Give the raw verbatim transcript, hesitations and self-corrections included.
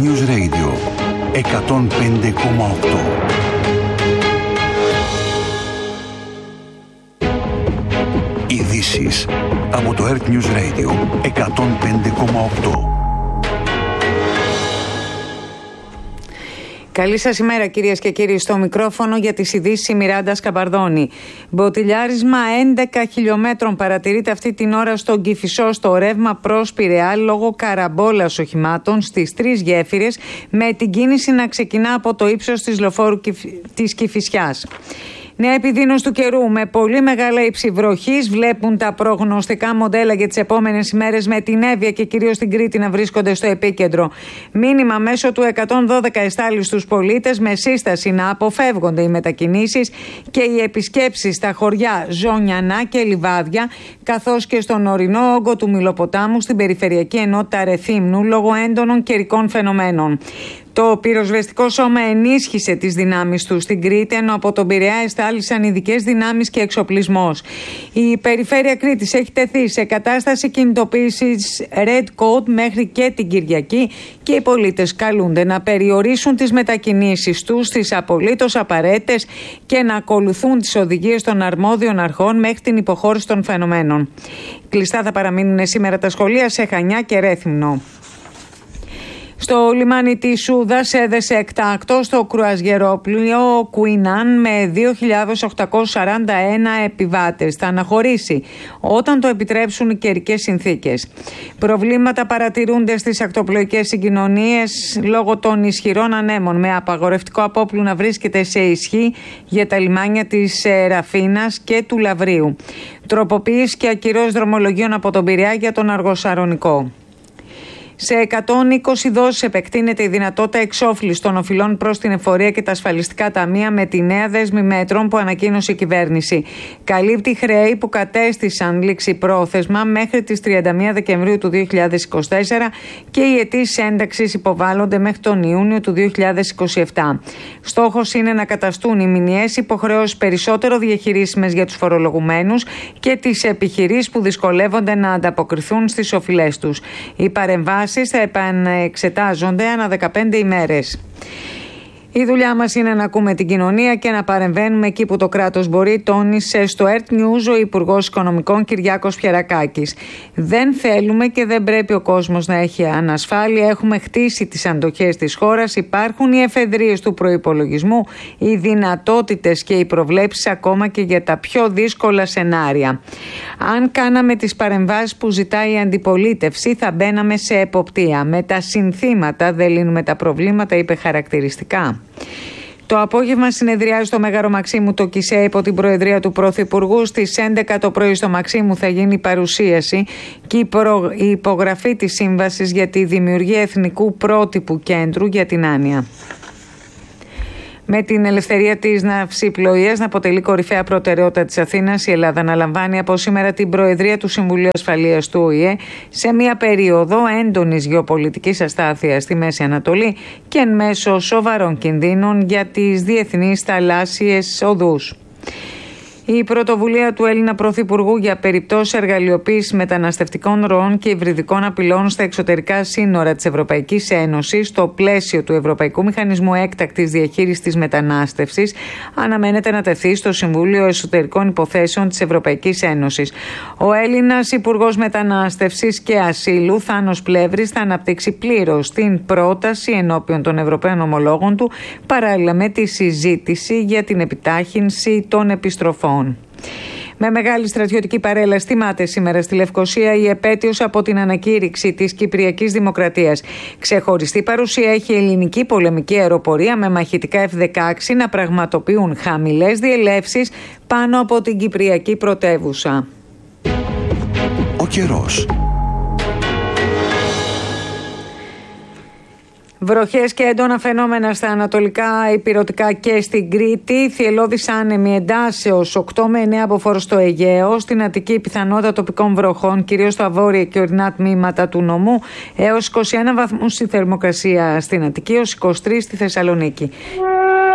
News Radio εκατόν πέντε κόμμα οκτώ. Ειδήσεις από το Earth News Radio εκατόν πέντε κόμμα οκτώ. Καλή σας ημέρα κυρίες και κύριοι, στο μικρόφωνο για τις ειδήσεις η Μιράντα Σκαμπαρδώνη. Μποτιλιάρισμα έντεκα χιλιόμετρων παρατηρείται αυτή την ώρα στον Κηφισό στο ρεύμα προς Πειραιά λόγω καραμπόλας οχημάτων στις τρεις γέφυρες, με την κίνηση να ξεκινά από το ύψος της λεωφόρου της Κηφισιάς. Νέα επιδείνωση του καιρού με πολύ μεγάλα ύψη βροχής. Βλέπουν τα προγνωστικά μοντέλα για τις επόμενες ημέρες με την Εύβοια και κυρίως την Κρήτη να βρίσκονται στο επίκεντρο. Μήνυμα μέσω του εκατόν δώδεκα εστάλει στους πολίτες με σύσταση να αποφεύγονται οι μετακινήσεις και οι επισκέψεις στα χωριά Ζωνιανά και Λιβάδια, καθώς και στον ορεινό όγκο του Μυλοποτάμου στην περιφερειακή ενότητα Ρεθύμνου λόγω έντονων καιρικών φαινομένων. Το πυροσβεστικό σώμα ενίσχυσε τις δυνάμεις του στην Κρήτη, ενώ από τον Πειραιά εστάλησαν ειδικές δυνάμεις και εξοπλισμός. Η περιφέρεια Κρήτης έχει τεθεί σε κατάσταση κινητοποίησης Red Code μέχρι και την Κυριακή και οι πολίτες καλούνται να περιορίσουν τις μετακινήσεις τους στις απολύτως απαραίτητες και να ακολουθούν τις οδηγίες των αρμόδιων αρχών μέχρι την υποχώρηση των φαινομένων. Κλειστά θα παραμείνουν σήμερα τα σχολεία σε Χανιά και Ρέθυμνο. Στο λιμάνι της Σούδας έδεσε εκτάκτο στο κρουαζιερόπλοιο Κουινάν με δύο χιλιάδες οκτακόσιους σαράντα ένα επιβάτες. Θα αναχωρήσει όταν το επιτρέψουν οι καιρικές συνθήκες. Προβλήματα παρατηρούνται στις ακτοπλοϊκές συγκοινωνίες λόγω των ισχυρών ανέμων, με απαγορευτικό απόπλου να βρίσκεται σε ισχύ για τα λιμάνια της Ραφίνας και του Λαβρίου. Τροποποίηση και ακυρώσεις δρομολογίων από τον Πειραιά για τον Αργοσαρονικό. Σε εκατόν είκοσι δόσεις επεκτείνεται η δυνατότητα εξόφλησης των οφειλών προς την εφορία και τα ασφαλιστικά ταμεία με τη νέα δέσμη μέτρων που ανακοίνωσε η κυβέρνηση. Καλύπτει χρέη που κατέστησαν ληξιπρόθεσμα μέχρι τις τριάντα μία Δεκεμβρίου του δύο χιλιάδες είκοσι τέσσερα και οι αιτήσεις ένταξης υποβάλλονται μέχρι τον Ιούνιο του δύο χιλιάδες είκοσι επτά. Στόχος είναι να καταστούν οι μηνιαίες υποχρεώσεις περισσότερο διαχειρίσιμες για τους φορολογουμένους και τις επιχειρήσεις που δυσκολεύονται να ανταποκριθούν στις οφειλές τους. Οι παρεμβάσεις θα επανεξετάζονται ανά δεκαπέντε ημέρες. Η δουλειά μας είναι να ακούμε την κοινωνία και να παρεμβαίνουμε εκεί που το κράτος μπορεί, τόνισε στο Earth News ο Υπουργός Οικονομικών Κυριάκος Πιερακάκης. Δεν θέλουμε και δεν πρέπει ο κόσμος να έχει ανασφάλεια. Έχουμε χτίσει τις αντοχές της χώρας. Υπάρχουν οι εφεδρείες του προϋπολογισμού, οι δυνατότητες και οι προβλέψεις ακόμα και για τα πιο δύσκολα σενάρια. Αν κάναμε τις παρεμβάσεις που ζητάει η αντιπολίτευση, θα μπαίναμε σε εποπτεία. Με τα συνθήματα δεν λύνουμε τα προβλήματα, είπε χαρακτηριστικά. Το απόγευμα συνεδριάζει στο Μέγαρο Μαξίμου το ΚΙΣΕ υπό την προεδρία του Πρωθυπουργού. Στις έντεκα το πρωί στο Μαξίμου θα γίνει η παρουσίαση και η, προ... η υπογραφή της σύμβασης για τη δημιουργία εθνικού πρότυπου κέντρου για την άνοια. Με την ελευθερία της ναυσιπλοείας να αποτελεί κορυφαία προτεραιότητα της Αθήνας, η Ελλάδα αναλαμβάνει από σήμερα την Προεδρία του Συμβουλίου Ασφαλείας του Ο Η Ε σε μια περίοδο έντονης γεωπολιτικής αστάθειας στη Μέση Ανατολή και εν μέσω σοβαρών κινδύνων για τις διεθνείς θαλάσσιες οδούς. Η πρωτοβουλία του Έλληνα Πρωθυπουργού για περιπτώσεις εργαλειοποίησης μεταναστευτικών ροών και υβριδικών απειλών στα εξωτερικά σύνορα της Ευρωπαϊκής Ένωσης, στο πλαίσιο του Ευρωπαϊκού Μηχανισμού Έκτακτης Διαχείρισης της Μετανάστευσης, αναμένεται να τεθεί στο Συμβούλιο Εσωτερικών Υποθέσεων της Ευρωπαϊκής Ένωσης. Ο Έλληνας Υπουργός Μετανάστευσης και Ασύλου, Θάνος Πλεύρης, θα αναπτύξει πλήρως την πρόταση ενώπιον των Ευρωπαίων ομολόγων του, παράλληλα με τη συζήτηση για την επιτάχυνση των επιστροφών. Με μεγάλη στρατιωτική παρέλαση τιμάται σήμερα στη Λευκοσία η επέτειος από την ανακήρυξη της Κυπριακής Δημοκρατίας. Ξεχωριστή παρουσία έχει η ελληνική πολεμική αεροπορία με μαχητικά εφ δεκαέξι να πραγματοποιούν χαμηλές διελεύσεις πάνω από την Κυπριακή πρωτεύουσα. Ο καιρός. Βροχές και έντονα φαινόμενα στα ανατολικά ηπειρωτικά και στην Κρήτη. Θυελλώδης άνεμη εντάσεως οκτώ με εννέα μποφόρ στο Αιγαίο. Στην Αττική πιθανότητα τοπικών βροχών, κυρίως στα βόρεια και ορεινά τμήματα του νομού. Έως είκοσι ένα βαθμούς η θερμοκρασία στην Αττική, έως είκοσι τρεις στη Θεσσαλονίκη.